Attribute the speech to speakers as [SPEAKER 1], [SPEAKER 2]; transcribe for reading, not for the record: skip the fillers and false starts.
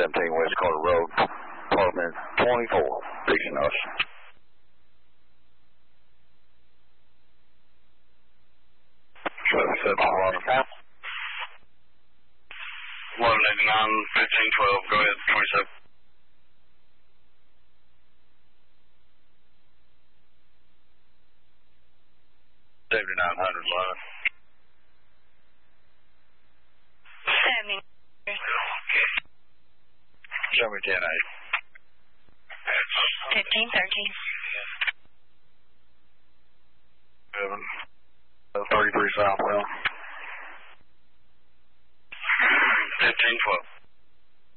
[SPEAKER 1] West Carter Road, apartment 24, fixing us.
[SPEAKER 2] 1189, 1512, go ahead, 27. $7,900,
[SPEAKER 3] 70.
[SPEAKER 2] show me 10-8.
[SPEAKER 3] 1513.
[SPEAKER 2] 33 Southwell. 1512.